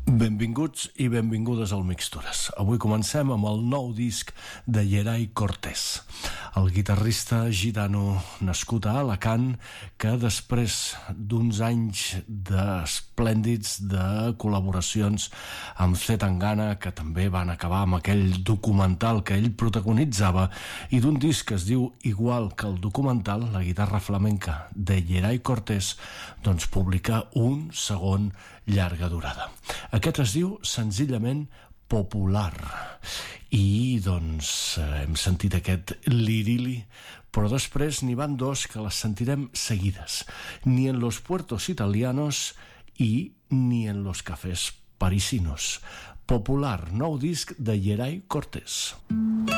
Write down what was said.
Benvinguts i benvingudes al Mixtures. Avui comencem amb el nou disc de Yeray Cortés, el guitarrista gitano nascut a Alacant, que després d'uns anys esplèndids de col·laboracions amb C. Tangana, que també van acabar amb aquell documental que ell protagonitzava, i d'un disc que es diu igual que el documental, la guitarra flamenca de Yeray Cortés, doncs publica un segon llarga durada. Aquest es diu senzillament Popular. I doncs hem sentit aquest lirili, però després n'hi van dos que les sentirem seguides. Ni en los puertos italianos i ni en los cafés parisinos. Popular, nou disc de Yeray Cortés.